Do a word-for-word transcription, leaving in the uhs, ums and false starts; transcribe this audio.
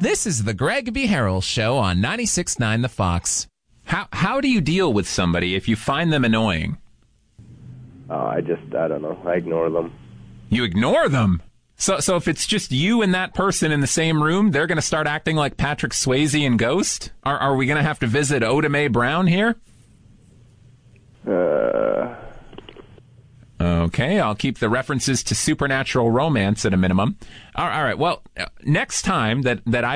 This is the Greg B. Harrell Show on ninety-six point nine The Fox. How how do you deal with somebody if you find them annoying? Uh, I just, I don't know. I ignore them. You ignore them? So so if it's just you and that person in the same room, they're going to start acting like Patrick Swayze in Ghost? Are, are we going to have to visit Oda Mae Brown here? Uh... Okay, I'll keep the references to supernatural romance at a minimum. All right, well, next time that, that I